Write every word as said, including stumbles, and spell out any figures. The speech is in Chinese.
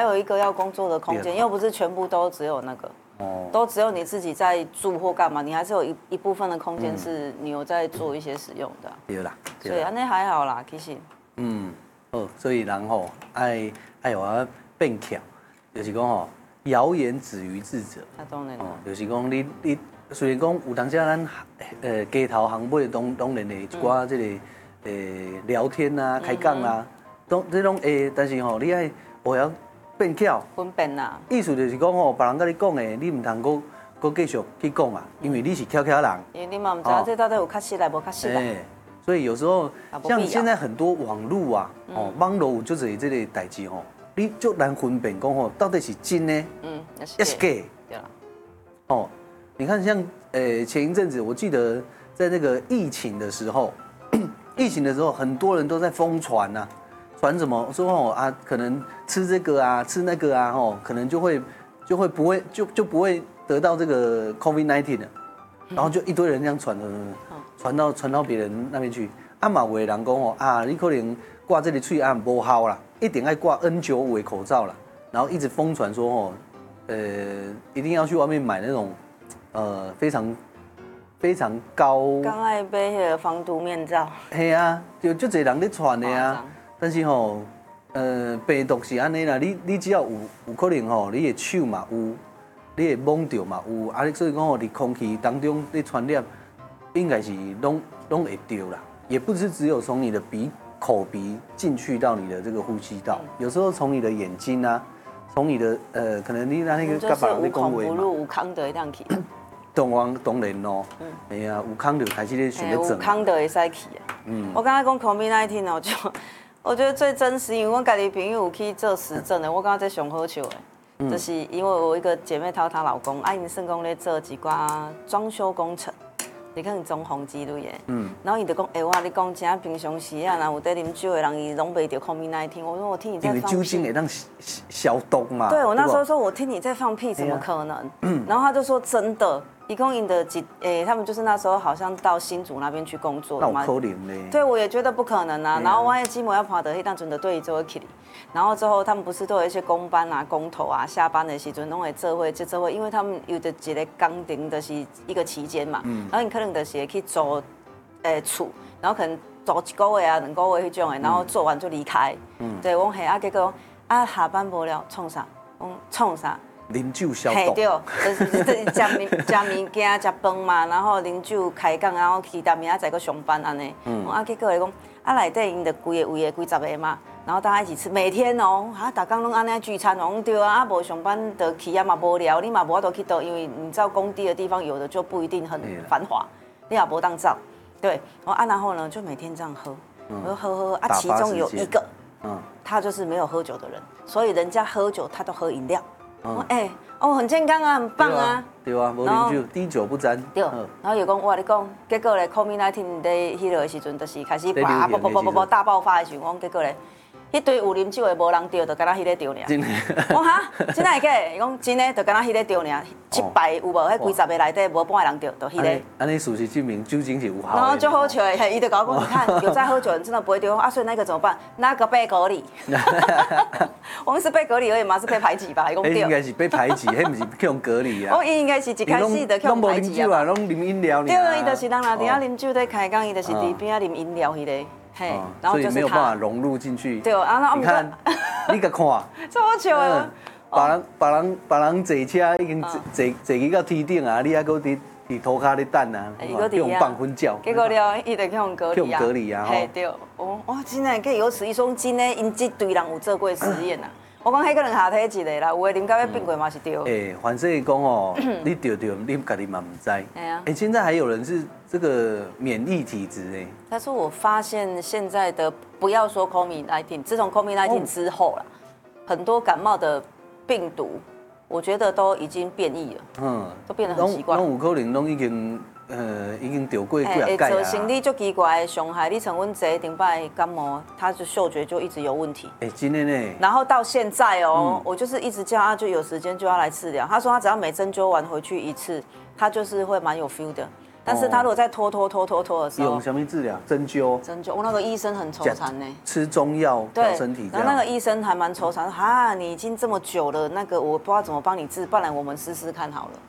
有一个要工作的空间，又不是全部都只有那个。哦，都只有你自己在住或干嘛，你还是有一一部分的空间是你有在做一些使用的、啊。 对啦， 所以安尼还好啦，其实。 嗯，哦，所以人吼爱爱有变巧，就是讲吼，谣言止于智者。 啊，当然。哦， 就是讲你你虽然讲有当时咱呃街头巷尾当当然的一寡这个呃聊天啊、开讲啊，都这种诶，但是吼你爱我要。变巧， 分辨啦。 意思就是讲吼，别人甲你讲的，你唔通搁搁继续去讲啊，因为你是巧巧人。 因为你嘛唔知道这到底有较实来无较实来。 所以有时候像现在很多网络啊，哦，网络有就是这个代志吼，你就难分辨讲吼，到底是真的，嗯，也是假。对啦。哦，你看像呃前一阵子，我记得在那个疫情的时候，疫情的时候，很多人都在疯传呐。传什么说哦啊，可能吃这个啊，吃那个啊，哦，可能就会就会不会就就不会得到这个 COVID 十九 了，然后就一堆人这样传传传到传到别人那边去。啊嘛，有的人讲哦啊，你可能挂这里嘴啊不好啦，一定要挂 N 九十五 的口罩啦，然后一直疯传说哦，呃，一定要去外面买那种呃非常非常高。 刚爱买迄个防毒面罩。 系啊，就就侪人咧传的啊。但是吼，呃，病毒是安尼啦，你你只要有有可能吼，你的手嘛有，你会摸到嘛有，啊，所以讲吼，伫空气当中你传染，应该是拢拢会丢啦，也不是只有从你的鼻口鼻进去到你的这个呼吸道，有时候从你的眼睛啊，从你的呃，可能你那那个干嘛你讲话嘛，无入无康的当去。 当然当然咯，哎呀，有康就开始咧想咧整。 有康就会使去啊。嗯。我刚才讲 COVID 十九 哦，就。我觉得最真实，因为我家己朋友有去做实证的，我感觉这上好笑的，嗯、就是因为我一个姐妹她她老公，啊，因算讲咧做一寡装修工程，你可能装潢之类的，嗯，然后伊就讲，哎、欸，我跟你讲，真平常时啊，若有在啉酒的人，伊拢袂得 COVID 十九。我说我听你在放屁， 因为酒精会让消毒嘛。 对，我那时候说我听你在放屁，怎么可能？嗯，然后他就说真的。一共赢的几诶，他们就是那时候好像到新竹那边去工作嘛。 那可能呢？ 对，我也觉得不可能啊。然后万一寂寞要跑的，迄当阵的对就会去。然后之后他们不是都有一些公班啊、公投啊，下班的时阵拢会做会就做会，因为他们有的一个工程的是一个期间嘛。嗯。然后你可能就是会去租诶厝，然后可能租一个月啊、两个月迄种的，然后做完就离开。嗯。对，我嘿啊，结果啊下班无聊创啥？讲创啥？ 啉酒消毒， 对，就是食物食物件、食饭嘛，然后啉酒开讲，然后其他明仔载搁上班安尼。嗯。啊，结果伊讲，啊内底因着规个位个几十个嘛，然后大家一起吃，每天哦，啊，逐工拢安尼聚餐哦，对啊，啊无上班的去啊嘛无聊，你嘛无法度去倒，因为你知道工地的地方有的就不一定很繁华，你也无当照。对，然后啊然后呢就每天这样喝，我说喝喝喝，啊其中有一个，嗯，他就是没有喝酒的人，所以人家喝酒他都喝饮料。哦，哎，哦，很健康啊，很棒啊， 对啊，无啉酒，滴酒不沾。 对，然后又讲，我跟你讲，结果咧 ，COVID 十九 在迄个时阵，就是开始啪，啵啵啵啵啵大爆发的时候，结果咧，迄堆有啉酒的无人钓，就敢若迄个钓尔。真的。我哈，真的会假？伊讲真的，就敢若迄个钓尔，一排有无？迄几十个内底无半个人钓，就迄个。 安尼事实证明酒精是有效。 然后就好笑的，伊就讲讲，你看有在喝酒人真的不会丢啊，所以那个怎么办？那个被隔离。我们是被隔离而已嘛，是被排挤吧？ 伊应该是被排挤，迄不是去用隔离啊。 哦，伊应该是一开始就去用排挤啊。拢无啉酒啊，拢啉饮料。 对，伊就是人啦，伫遐啉酒在开讲，伊就是伫边仔啉饮料迄个。嘿， 然后就是他，所以没有办法融入进去。 对，啊，那你看，你个看， 超好笑的。 别人、别人、别人坐车已经坐坐坐去到天顶啊，你还搁伫伫涂骹咧等啊，用放昏觉。 结果了，伊就去用隔离啊。 去用隔离啊， 嘿，对，哦，哇，真诶，可以由此一说，真诶，因这堆人有做过实验啊。我讲迄个人下体一个啦，有诶啉到要变过嘛是对。 诶，反正讲哦，你对对，你家己嘛唔知。哎呀，诶，现在还有人是这个免疫体质诶。 但是我发现现在的不要说 COVID 十九，自从 COVID 十九之后啦，很多感冒的病毒，我觉得都已经变异了。嗯，都变得很奇怪。 拢有可能拢已经呃已经得过几啊届啊。 造成你就奇怪的伤害，你像阮姐顶摆感冒，她的嗅觉就一直有问题。 哎，真的呢。 然后到现在哦，我就是一直叫她，就有时间就要来治疗。她说她只要每针灸完回去一次，她就是会蛮有 feel 的。 但是他如果再拖拖拖拖拖的时候， 用什么治疗？针灸。 针灸，我那个医生很愁缠呢。 吃中药调身体。 然后那个医生还蛮愁缠，哈，你已经这么久了，那个我不知道怎么帮你治，不然我们试试看好了。